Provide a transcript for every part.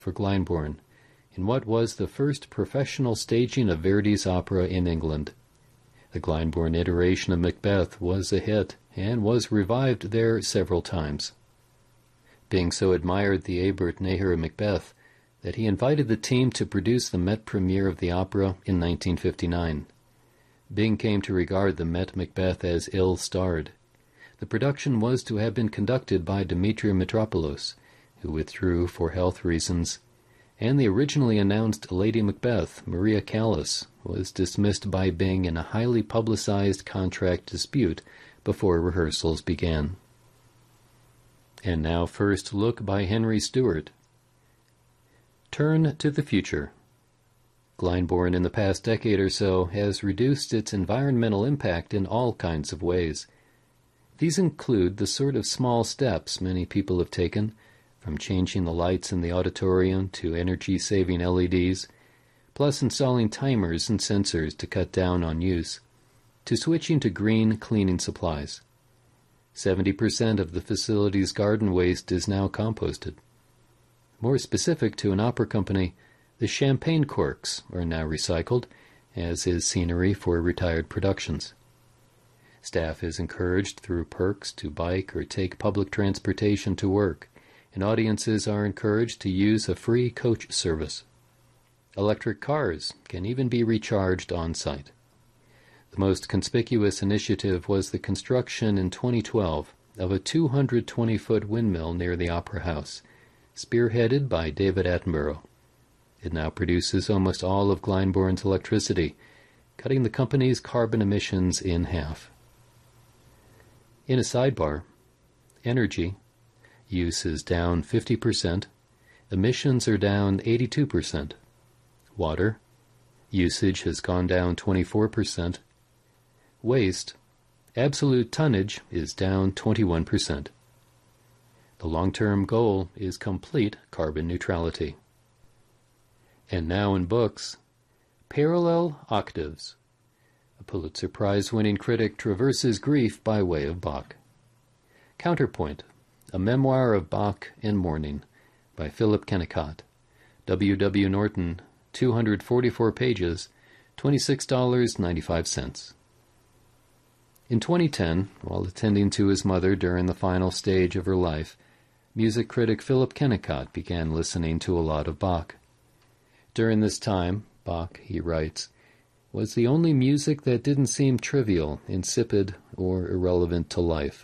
for Glyndebourne in what was the first professional staging of Verdi's opera in England. The Glyndebourne iteration of Macbeth was a hit and was revived there several times. Byng so admired the Abert-Naher Macbeth that he invited the team to produce the Met premiere of the opera in 1959. Byng came to regard the Met Macbeth as ill-starred. The production was to have been conducted by Dimitri Mitropoulos, who withdrew for health reasons, and the originally announced Lady Macbeth, Maria Callas, was dismissed by Byng in a highly publicized contract dispute before rehearsals began. And now First Look by Henry Stewart. Turn to the future. Glyndebourne in the past decade or so has reduced its environmental impact in all kinds of ways. These include the sort of small steps many people have taken, from changing the lights in the auditorium to energy-saving LEDs, plus installing timers and sensors to cut down on use, to switching to green cleaning supplies. 70% of the facility's garden waste is now composted. More specific to an opera company, the champagne corks are now recycled, as is scenery for retired productions. Staff is encouraged through perks to bike or take public transportation to work, and audiences are encouraged to use a free coach service. Electric cars can even be recharged on-site. The most conspicuous initiative was the construction in 2012 of a 220-foot windmill near the Opera House, spearheaded by David Attenborough. It now produces almost all of Glyndebourne's electricity, cutting the company's carbon emissions in half. In a sidebar, energy use is down 50%, emissions are down 82%. Water usage has gone down 24%. Waste, absolute tonnage, is down 21%. The long-term goal is complete carbon neutrality. And now in books, Parallel Octaves. A Pulitzer Prize-winning critic traverses grief by way of Bach. Counterpoint, a memoir of Bach and mourning, by Philip Kennicott. W. W. Norton, 244 pages, $26.95. In 2010, while attending to his mother during the final stage of her life, music critic Philip Kennicott began listening to a lot of Bach. During this time, Bach, he writes, was the only music that didn't seem trivial, insipid, or irrelevant to life.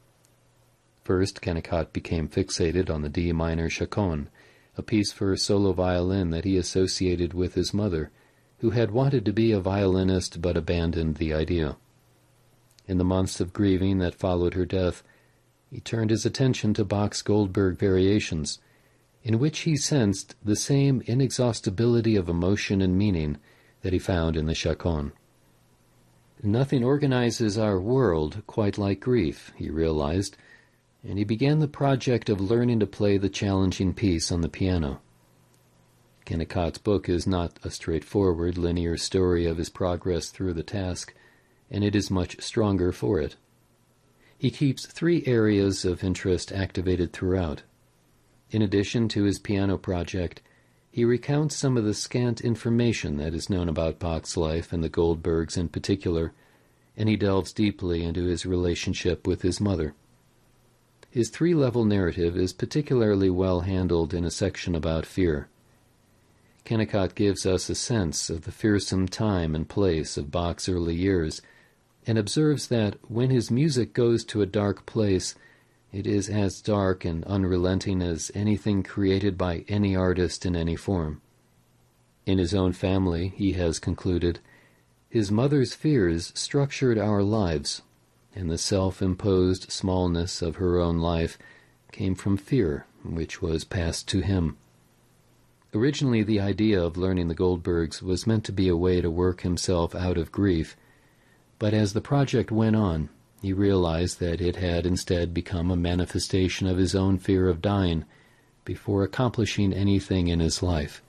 First, Kennicott became fixated on the D minor chaconne, a piece for solo violin that he associated with his mother, who had wanted to be a violinist but abandoned the idea. In the months of grieving that followed her death, he turned his attention to Bach's Goldberg variations, in which he sensed the same inexhaustibility of emotion and meaning that he found in the chaconne. Nothing organizes our world quite like grief, he realized, and he began the project of learning to play the challenging piece on the piano. Kennicott's book is not a straightforward, linear story of his progress through the task, and it is much stronger for it. He keeps 3 areas of interest activated throughout. In addition to his piano project, he recounts some of the scant information that is known about Bach's life and the Goldbergs in particular, and he delves deeply into his relationship with his mother. His 3-level narrative is particularly well handled in a section about fear. Kennicott gives us a sense of the fearsome time and place of Bach's early years, and observes that when his music goes to a dark place, it is as dark and unrelenting as anything created by any artist in any form. In his own family, he has concluded, his mother's fears structured our lives, and the self-imposed smallness of her own life came from fear, which was passed to him. Originally, the idea of learning the Goldbergs was meant to be a way to work himself out of grief, but as the project went on, he realized that it had instead become a manifestation of his own fear of dying before accomplishing anything in his life.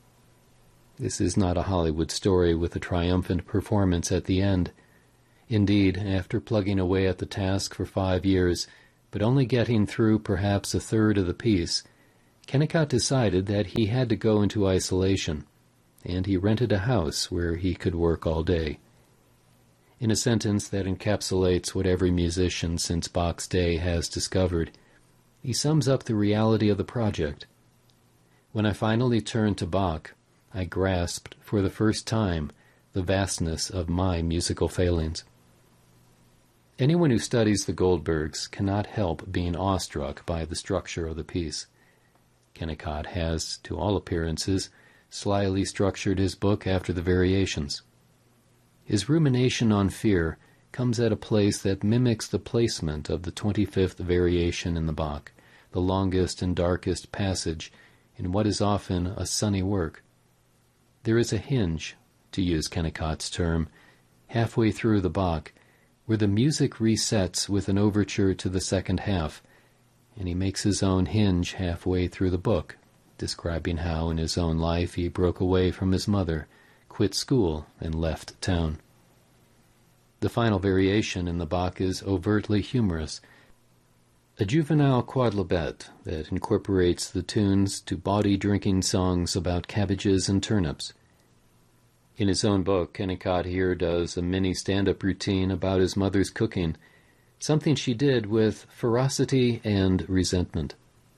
This is not a Hollywood story with a triumphant performance at the end. Indeed, after plugging away at the task for 5 years, but only getting through perhaps a third of the piece, Kennicott decided that he had to go into isolation, and he rented a house where he could work all day. In a sentence that encapsulates what every musician since Bach's day has discovered, he sums up the reality of the project. When I finally turned to Bach, I grasped for the first time the vastness of my musical failings. Anyone who studies the Goldbergs cannot help being awestruck by the structure of the piece. Kennicott has, to all appearances, slyly structured his book after the variations. His rumination on fear comes at a place that mimics the placement of the 25th variation in the Bach, the longest and darkest passage in what is often a sunny work. There is a hinge, to use Kennicott's term, halfway through the Bach, where the music resets with an overture to the second half, and he makes his own hinge halfway through the book, describing how in his own life he broke away from his mother, quit school, and left town. The final variation in the Bach is overtly humorous, a juvenile quodlibet that incorporates the tunes to bawdy-drinking songs about cabbages and turnips. In his own book, Kennicott here does a mini stand-up routine about his mother's cooking, something she did with ferocity and resentment.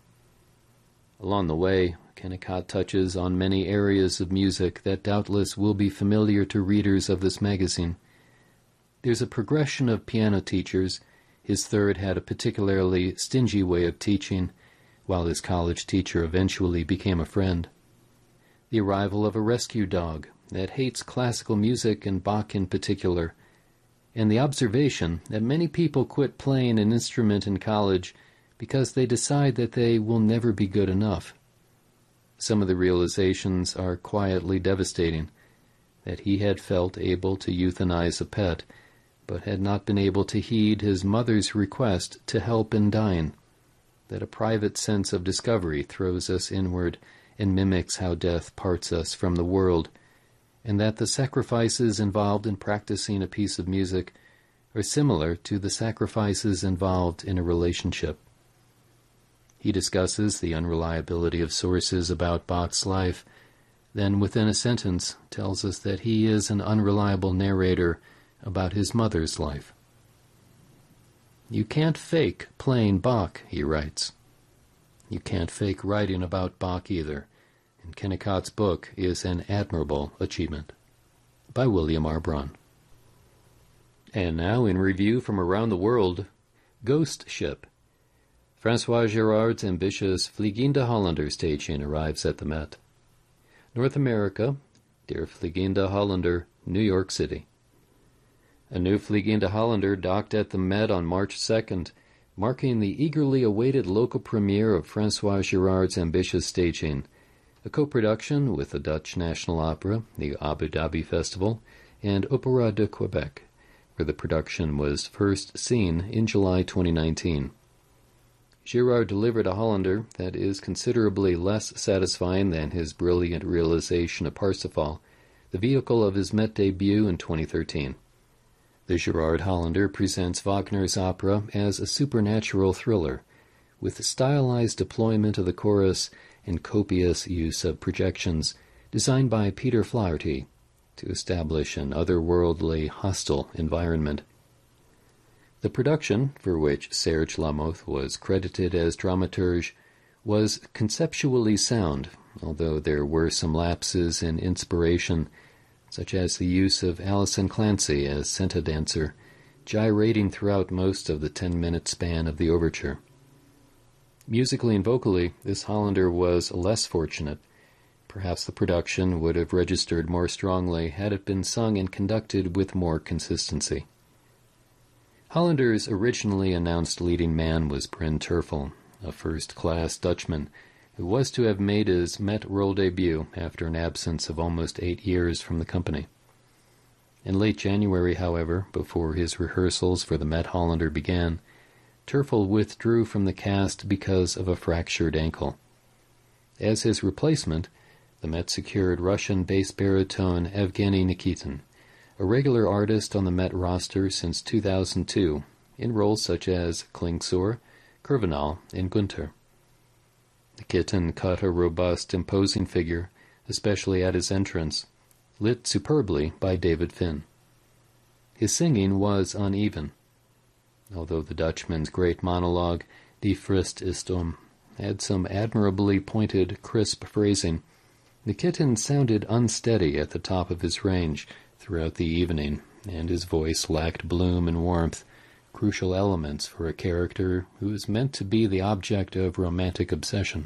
Along the way, Kennicott touches on many areas of music that doubtless will be familiar to readers of this magazine. There's a progression of piano teachers. His third had a particularly stingy way of teaching, while his college teacher eventually became a friend. The arrival of a rescue dog that hates classical music and Bach in particular, and the observation that many people quit playing an instrument in college because they decide that they will never be good enough. Some of the realizations are quietly devastating, that he had felt able to euthanize a pet, but had not been able to heed his mother's request to help in dying, that a private sense of discovery throws us inward and mimics how death parts us from the world, and that the sacrifices involved in practicing a piece of music are similar to the sacrifices involved in a relationship. He discusses the unreliability of sources about Bach's life, then within a sentence tells us that he is an unreliable narrator about his mother's life. You can't fake playing Bach, he writes. You can't fake writing about Bach either, and Kennicott's book is an admirable achievement. By William R. Braun. And now, in review from around the world, Ghost Ship. Francois Girard's ambitious Fliegende Holländer staging arrives at the Met. North America, Der Fliegende Holländer, New York City. A new Fliegende Holländer docked at the Met on March 2nd, marking the eagerly awaited local premiere of Francois Girard's ambitious staging, a co-production with the Dutch National Opera, the Abu Dhabi Festival, and Opéra de Quebec, where the production was first seen in July 2019. Girard delivered a Hollander that is considerably less satisfying than his brilliant realization of Parsifal, the vehicle of his Met debut in 2013. The Girard Hollander presents Wagner's opera as a supernatural thriller, with stylized deployment of the chorus and copious use of projections designed by Peter Flaherty to establish an otherworldly, hostile environment. The production, for which Serge Lamotte was credited as dramaturge, was conceptually sound, although there were some lapses in inspiration, such as the use of Alison Clancy as Senta dancer, gyrating throughout most of the 10-minute span of the overture. Musically and vocally, this Hollander was less fortunate. Perhaps the production would have registered more strongly had it been sung and conducted with more consistency. Hollander's originally announced leading man was Bryn Terfel, a first-class Dutchman, who was to have made his Met role debut after an absence of almost 8 years from the company. In late January, however, before his rehearsals for the Met Hollander began, Terfel withdrew from the cast because of a fractured ankle. As his replacement, the Met secured Russian bass baritone Evgeny Nikitin, a regular artist on the Met roster since 2002, in roles such as Klingsor, Kurvenal, and Gunther. The kitten cut a robust, imposing figure, especially at his entrance, lit superbly by David Finn. His singing was uneven, although the Dutchman's great monologue, Die Frist ist had some admirably pointed, crisp phrasing. The kitten sounded unsteady at the top of his range throughout the evening, and his voice lacked bloom and warmth, crucial elements for a character who is meant to be the object of romantic obsession.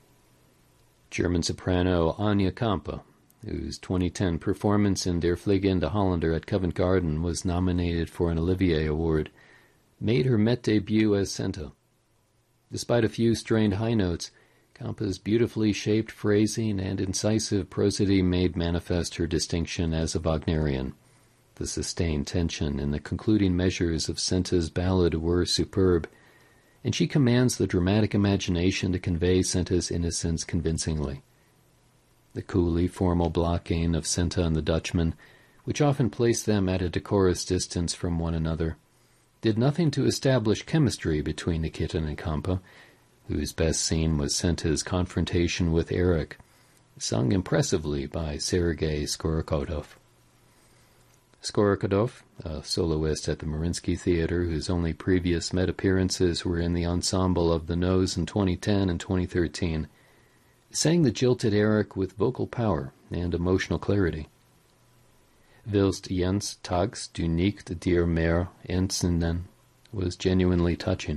German soprano Anja Kampe, whose 2010 performance in Der Fliegende Holländer at Covent Garden was nominated for an Olivier Award, made her Met debut as Senta. Despite a few strained high notes, Kampe's beautifully shaped phrasing and incisive prosody made manifest her distinction as a Wagnerian. The sustained tension in the concluding measures of Senta's ballad were superb, and she commands the dramatic imagination to convey Senta's innocence convincingly. The coolly formal blocking of Senta and the Dutchman, which often placed them at a decorous distance from one another, did nothing to establish chemistry between the kitten and Kampe, whose best scene was Senta's confrontation with Eric, sung impressively by Sergei Skorokodov. Skorokodov, a soloist at the Mariinsky Theater whose only previous Met appearances were in the ensemble of The Nose in 2010 and 2013, sang the jilted Eric with vocal power and emotional clarity. Willst Jens Tags du nicht dir mehr entsinnen was genuinely touching.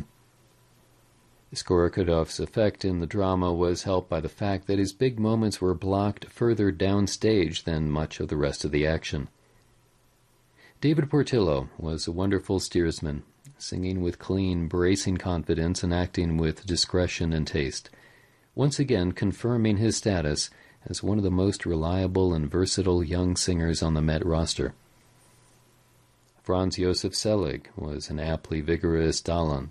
Skorokodov's effect in the drama was helped by the fact that his big moments were blocked further downstage than much of the rest of the action. David Portillo was a wonderful steersman, singing with clean, bracing confidence and acting with discretion and taste, once again confirming his status as one of the most reliable and versatile young singers on the Met roster. Franz Josef Selig was an aptly vigorous Daland.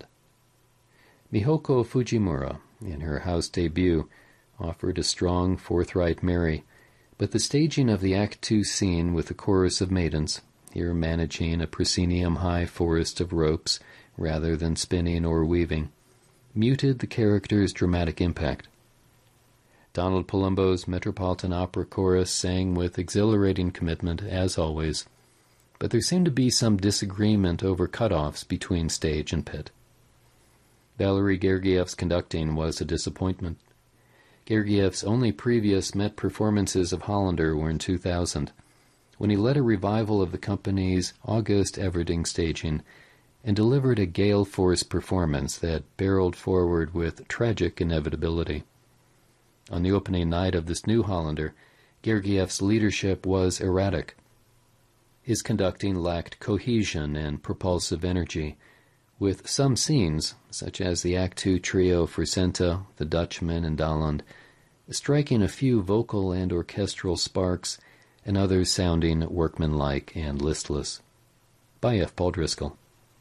Mihoko Fujimura, in her house debut, offered a strong, forthright Mary, but the staging of the Act II scene with the chorus of maidens, here managing a proscenium-high forest of ropes rather than spinning or weaving, muted the character's dramatic impact. Donald Palumbo's Metropolitan Opera Chorus sang with exhilarating commitment, as always, but there seemed to be some disagreement over cutoffs between stage and pit. Valery Gergiev's conducting was a disappointment. Gergiev's only previous Met performances of Hollander were in 2000, when he led a revival of the company's August Everding staging and delivered a gale-force performance that barreled forward with tragic inevitability. On the opening night of this new Hollander, Gergiev's leadership was erratic. His conducting lacked cohesion and propulsive energy, with some scenes, such as the Act II trio for Senta, the Dutchman, and Daland, striking a few vocal and orchestral sparks, and others sounding workmanlike and listless. By F. Paul Driscoll.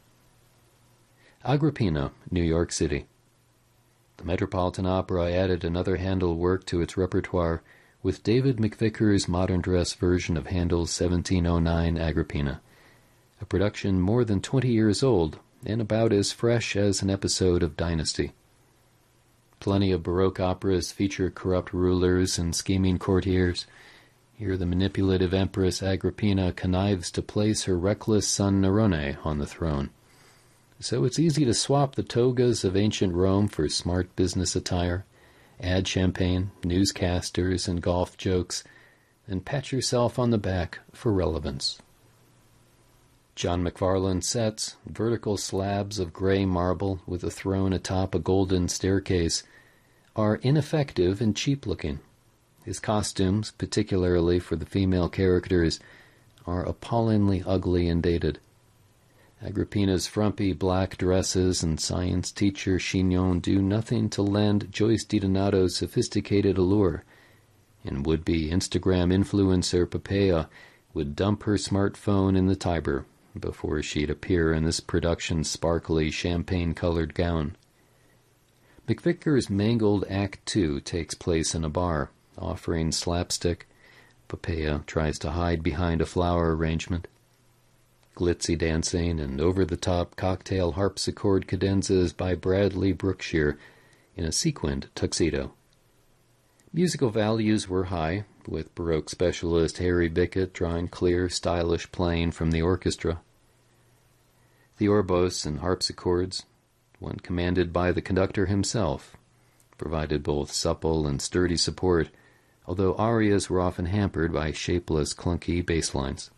Agrippina, New York City. The Metropolitan Opera added another Handel work to its repertoire with David McVicker's modern dress version of Handel's 1709 Agrippina, a production more than 20 years old and about as fresh as an episode of Dynasty. Plenty of Baroque operas feature corrupt rulers and scheming courtiers. Here the manipulative Empress Agrippina connives to place her reckless son Nerone on the throne. So it's easy to swap the togas of ancient Rome for smart business attire, add champagne, newscasters, and golf jokes, and pat yourself on the back for relevance. John McFarlane sets, vertical slabs of gray marble with a throne atop a golden staircase, are ineffective and cheap-looking. His costumes, particularly for the female characters, are appallingly ugly and dated. Agrippina's frumpy black dresses and science teacher chignon do nothing to lend Joyce DiDonato's sophisticated allure, and would-be Instagram influencer Popea would dump her smartphone in the Tiber before she'd appear in this production's sparkly champagne-colored gown. McVicker's mangled Act II takes place in a bar, offering slapstick. Popea tries to hide behind a flower arrangement. Glitzy dancing and over-the-top cocktail harpsichord cadenzas by Bradley Brookshire in a sequined tuxedo. Musical values were high, with Baroque specialist Harry Bickett drawing clear, stylish playing from the orchestra. The oboes and harpsichords, one commanded by the conductor himself, provided both supple and sturdy support, although arias were often hampered by shapeless, clunky bass lines.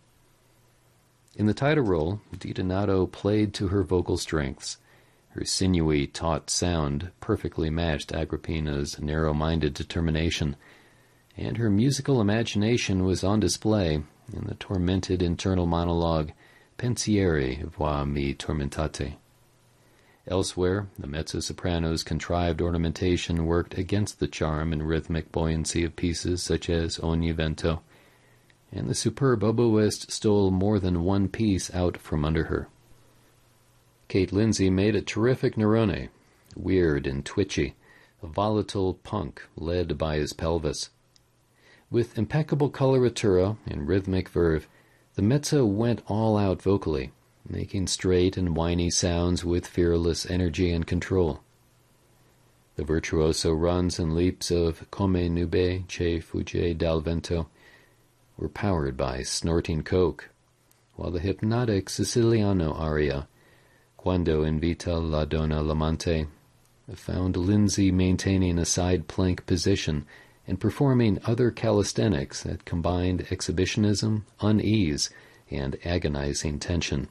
In the title role, Di Donato played to her vocal strengths. Her sinewy, taut sound perfectly matched Agrippina's narrow-minded determination, and her musical imagination was on display in the tormented internal monologue, Pensieri, voi mi tormentate. Elsewhere, the mezzo-soprano's contrived ornamentation worked against the charm and rhythmic buoyancy of pieces such as Ogni Vento, and the superb oboist stole more than one piece out from under her. Kate Lindsay made a terrific Nerone, weird and twitchy, a volatile punk led by his pelvis. With impeccable coloratura and rhythmic verve, the mezzo went all out vocally, making straight and whiny sounds with fearless energy and control. The virtuoso runs and leaps of Come nube che fugge dal vento were powered by snorting coke, while the hypnotic Siciliano aria, Quando invita la donna l'amante, found Lindsay maintaining a side plank position and performing other calisthenics that combined exhibitionism, unease, and agonizing tension.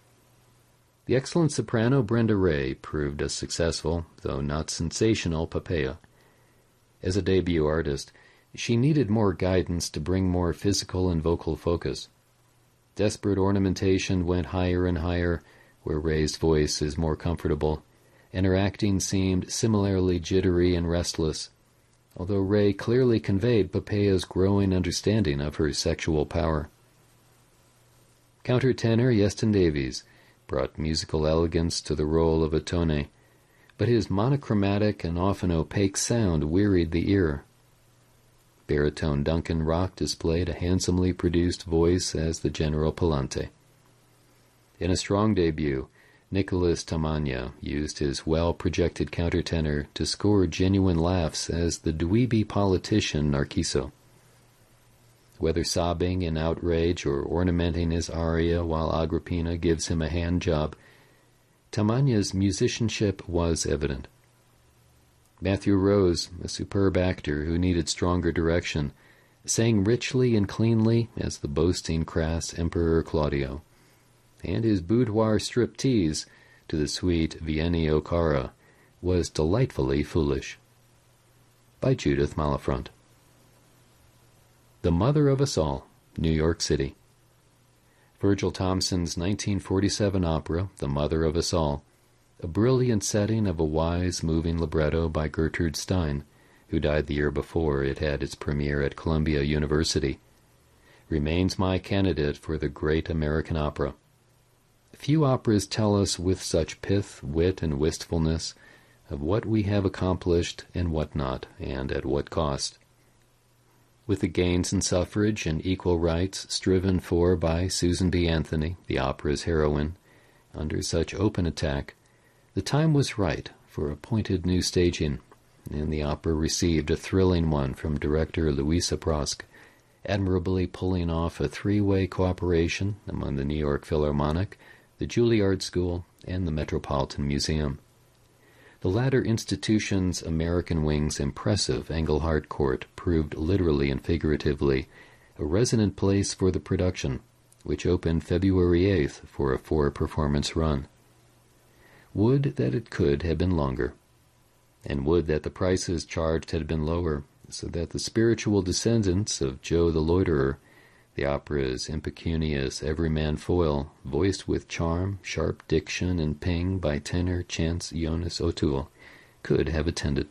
The excellent soprano Brenda Ray proved a successful, though not sensational, Poppaea. As a debut artist, she needed more guidance to bring more physical and vocal focus. Desperate ornamentation went higher and higher, where Ray's voice is more comfortable, and her acting seemed similarly jittery and restless, although Ray clearly conveyed Poppaea's growing understanding of her sexual power. Countertenor Yeston Davies brought musical elegance to the role of Ottone, but his monochromatic and often opaque sound wearied the ear. Baritone Duncan Rock displayed a handsomely produced voice as the General Palante. In a strong debut, Nicholas Tamagna used his well-projected countertenor to score genuine laughs as the dweeby politician Narciso. Whether sobbing in outrage or ornamenting his aria while Agrippina gives him a hand job, Tamagna's musicianship was evident. Matthew Rose, a superb actor who needed stronger direction, sang richly and cleanly as the boasting crass Emperor Claudio, and his boudoir striptease to the sweet Vieni o Cara was delightfully foolish. By Judith Malafront. The Mother of Us All, New York City. Virgil Thomson's 1947 opera, The Mother of Us All, a brilliant setting of a wise, moving libretto by Gertrude Stein, who died the year before it had its premiere at Columbia University, remains my candidate for the great American opera. Few operas tell us with such pith, wit, and wistfulness of what we have accomplished and what not, and at what cost. With the gains in suffrage and equal rights striven for by Susan B. Anthony, the opera's heroine, under such open attack, the time was right for a pointed new staging, and the opera received a thrilling one from director Louisa Prosk, admirably pulling off a three-way cooperation among the New York Philharmonic, the Juilliard School, and the Metropolitan Museum. The latter institution's American wing's impressive Engelhart Court proved literally and figuratively a resonant place for the production, which opened February 8th for a 4-performance run. Would that it could have been longer, and would that the prices charged had been lower, so that the spiritual descendants of Joe the Loiterer, the opera's impecunious everyman foil, voiced with charm, sharp diction, and ping by tenor Chance Jonas O'Toole, could have attended.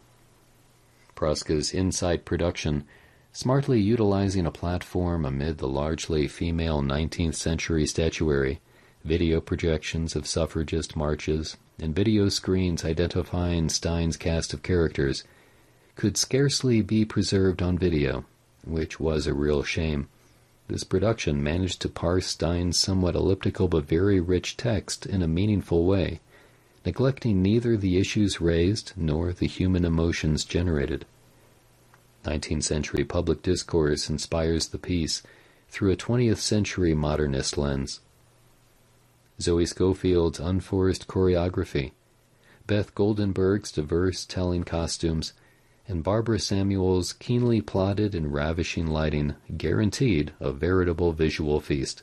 Proska's Insight production, smartly utilizing a platform amid the largely female 19th century statuary, video projections of suffragist marches, and video screens identifying Stein's cast of characters, could scarcely be preserved on video, which was a real shame. This production managed to parse Stein's somewhat elliptical but very rich text in a meaningful way, neglecting neither the issues raised nor the human emotions generated. 19th century public discourse inspires the piece through a 20th century modernist lens. Zoe Schofield's unforced choreography, Beth Goldenberg's diverse telling costumes, and Barbara Samuel's keenly plotted and ravishing lighting guaranteed a veritable visual feast.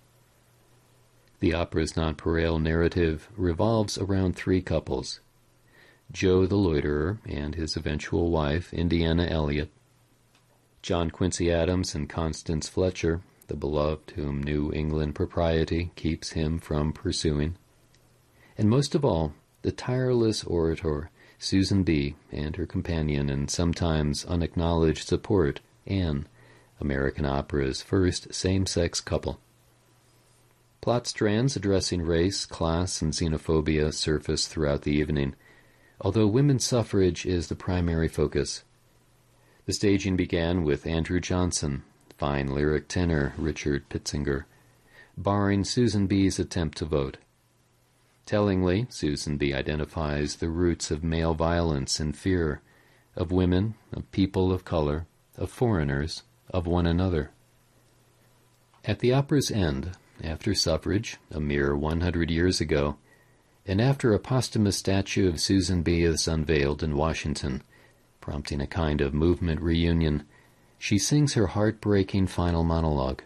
The opera's nonpareil narrative revolves around three couples: Joe the loiterer and his eventual wife, Indiana Elliott; John Quincy Adams and Constance Fletcher, the beloved whom New England propriety keeps him from pursuing; and most of all, the tireless orator, Susan B., and her companion and sometimes unacknowledged support, Anne, American opera's first same-sex couple. Plot strands addressing race, class, and xenophobia surface throughout the evening, although women's suffrage is the primary focus. The staging began with Andrew Johnson, fine lyric tenor Richard Pitzinger, barring Susan B.'s attempt to vote. Tellingly, Susan B. identifies the roots of male violence and fear, of women, of people of color, of foreigners, of one another. At the opera's end, after suffrage, a mere 100 years ago, and after a posthumous statue of Susan B. is unveiled in Washington, prompting a kind of movement reunion, she sings her heartbreaking final monologue.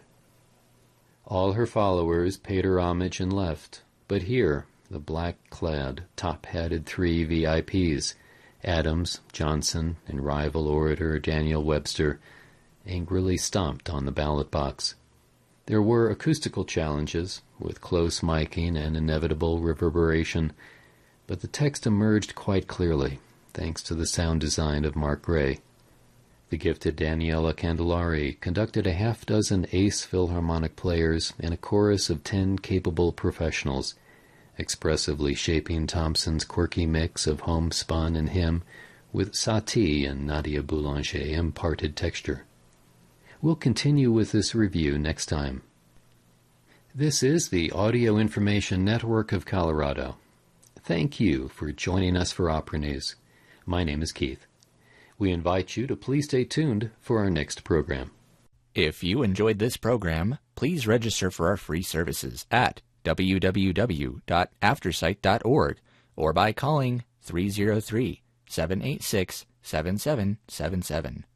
All her followers paid her homage and left, but here, the black-clad, top-hatted three VIPs, Adams, Johnson, and rival orator Daniel Webster, angrily stomped on the ballot box. There were acoustical challenges, with close miking and inevitable reverberation, but the text emerged quite clearly, thanks to the sound design of Mark Gray. The gifted Daniela Candelari conducted a half-dozen ace Philharmonic players and a chorus of 10 capable professionals, expressively shaping Thompson's quirky mix of homespun and hymn with Satie and Nadia Boulanger imparted texture. We'll continue with this review next time. This is the Audio Information Network of Colorado. Thank you for joining us for Opera News. My name is Keith. We invite you to please stay tuned for our next program. If you enjoyed this program, please register for our free services at www.aftersight.org or by calling 303-786-7777.